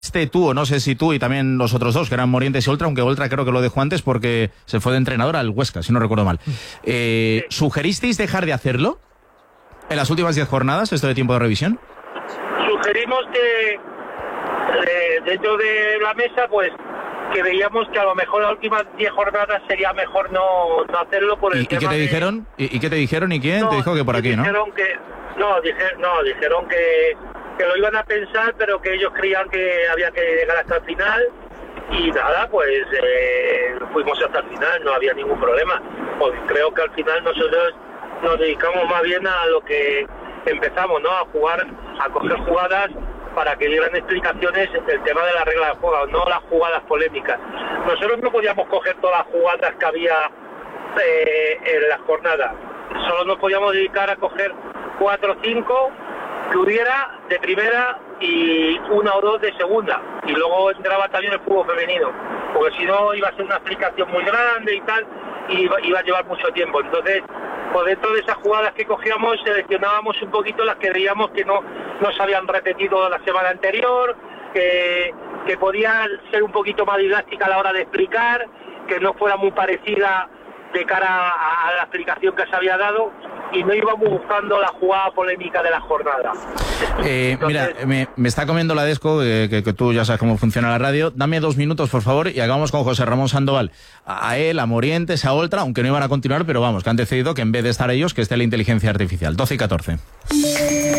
Tú, o no sé si tú y también los otros dos, que eran Morientes y Oltra, aunque Oltra creo que lo dejó antes porque se fue de entrenador al Huesca, si no recuerdo mal. ¿Sugeristeis dejar de hacerlo en las últimas 10 jornadas, esto de tiempo de revisión? Sugerimos que dentro de la mesa, pues, que veíamos que a lo mejor las últimas 10 jornadas sería mejor no hacerlo por el tema. ¿Y qué te dijeron? ¿Y qué te dijeron? ¿Y quién? Te dijo que por aquí, ¿no? Dijeron que lo iban a pensar, pero que ellos creían que había que llegar hasta el final. Y nada, pues fuimos hasta el final, no había ningún problema. Pues creo que al final nosotros nos dedicamos más bien a lo que empezamos, ¿no? A jugar, a coger jugadas para que dieran explicaciones el tema de la regla de juego, no las jugadas polémicas. Nosotros no podíamos coger todas las jugadas que había en las jornadas. Solo nos podíamos dedicar a coger 4 o 5 que hubiera de primera y 1 o 2 de segunda, y luego entraba también el fútbol femenino, porque si no iba a ser una explicación muy grande y tal, y iba a llevar mucho tiempo. Entonces, pues dentro de esas jugadas que cogíamos, seleccionábamos un poquito las que veíamos que no se habían repetido la semana anterior, que podían ser un poquito más didáctica a la hora de explicar, que no fuera muy parecida de cara a la explicación que se había dado, y no íbamos buscando la jugada polémica de la jornada. Entonces, mira, me está comiendo la Desco, que tú ya sabes cómo funciona la radio. Dame 2 minutos, por favor, y hagamos con José Ramón Sandoval. A él, a Morientes, a Oltra, aunque no iban a continuar, pero vamos, que han decidido que en vez de estar ellos, que esté la inteligencia artificial. 12 y 14.